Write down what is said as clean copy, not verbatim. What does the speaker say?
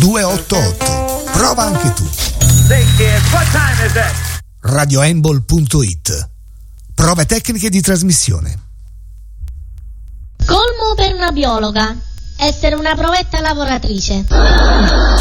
288. Prova anche tu. radioembol.it. Prove tecniche di trasmissione. Colmo per una biologa: essere una provetta lavoratrice.